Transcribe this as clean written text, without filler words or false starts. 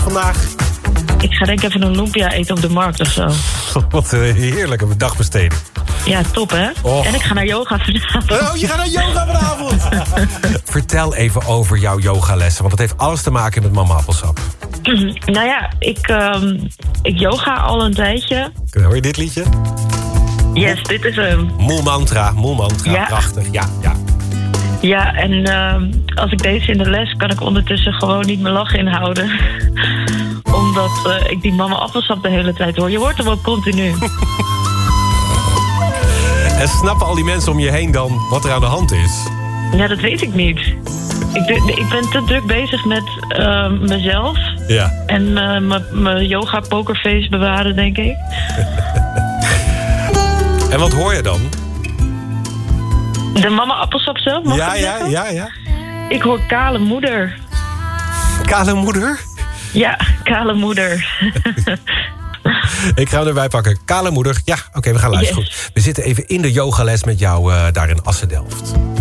vandaag? Ik ga denk ik even een lumpia eten op de markt of zo. Wat een heerlijke dagbesteding. Ja, top hè? Och. En ik ga naar yoga vanavond. Oh, je gaat naar yoga vanavond! Vertel even over jouw yogalessen, want het heeft alles te maken met Mama Appelsap. Nou ja, ik yoga al een tijdje. Hoor je dit liedje? Yes, dit is hem. Moel mantra, Ja. prachtig, ja. Ja, en als ik deze in de les kan ik ondertussen gewoon niet mijn lach inhouden. Omdat ik die Mama Appelsap de hele tijd hoor. Je hoort hem ook continu. En snappen al die mensen om je heen dan wat er aan de hand is? Ja, dat weet ik niet. Ik ben te druk bezig met mezelf. Ja. En mijn yoga pokerface bewaren, denk ik. En wat hoor je dan? De Mama Appelsap zelf, mag ik dat zeggen? Ja. Ik hoor kale moeder. Kale moeder? Ja, kale moeder. Ik ga hem erbij pakken. Kale moeder. Ja, oké, we gaan luisteren. Yes. Goed. We zitten even in de yogales met jou daar in Assen-Delft.